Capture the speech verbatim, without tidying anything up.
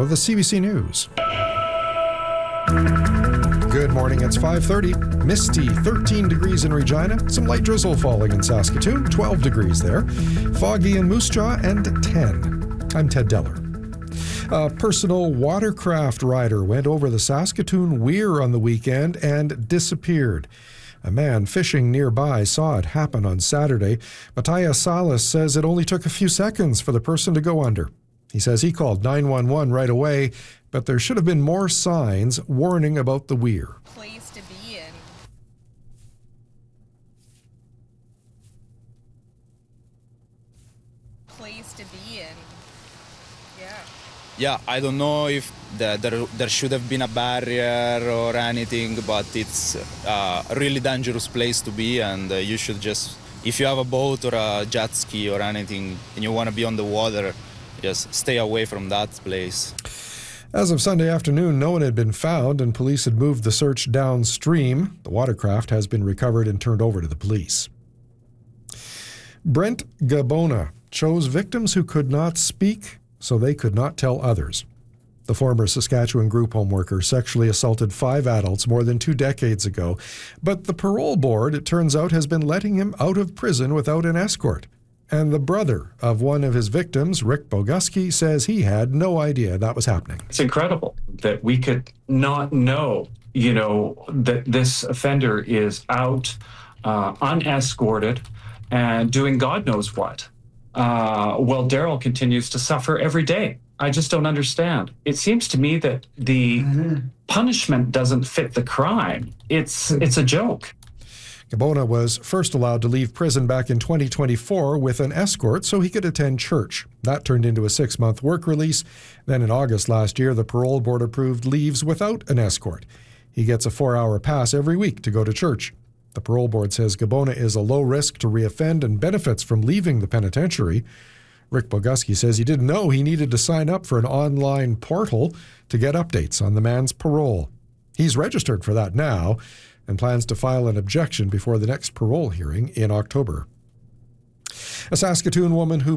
now, the C B C News. Good morning, it's five thirty. Misty, thirteen degrees in Regina. Some light drizzle falling in Saskatoon, twelve degrees there. Foggy in Moose Jaw, and ten. I'm Ted Deller. A personal watercraft rider went over the Saskatoon Weir on the weekend and disappeared. A man fishing nearby saw it happen on Saturday. Matthias Salas says it only took a few seconds for the person to go under. He says he called nine one one right away, but there should have been more signs warning about the weir. Place to be in. Place to be in. Yeah. Yeah, I don't know if the, there, there should have been a barrier or anything, but it's uh, a really dangerous place to be, and uh, you should just, if you have a boat or a jet ski or anything and you want to be on the water, just stay away from that place. As of Sunday afternoon, no one had been found and police had moved the search downstream. The watercraft has been recovered and turned over to the police. Brent Gabona chose victims who could not speak so they could not tell others. The former Saskatchewan group home worker sexually assaulted five adults more than two decades ago, but the parole board, it turns out, has been letting him out of prison without an escort. And the brother of one of his victims, Rick Boguski, says he had no idea that was happening. It's incredible that we could not know, you know, that this offender is out uh, unescorted and doing God knows what. Uh, while Daryl continues to suffer every day. I just don't understand. It seems to me that the mm-hmm. punishment doesn't fit the crime. It's it's a joke. Gabona was first allowed to leave prison back in twenty twenty-four with an escort so he could attend church. That turned into a six-month work release. Then in August last year, the parole board approved leaves without an escort. He gets a four-hour pass every week to go to church. The parole board says Gabona is a low risk to reoffend and benefits from leaving the penitentiary. Rick Boguski says he didn't know he needed to sign up for an online portal to get updates on the man's parole. He's registered for that now and plans to file an objection before the next parole hearing in October. A Saskatoon woman who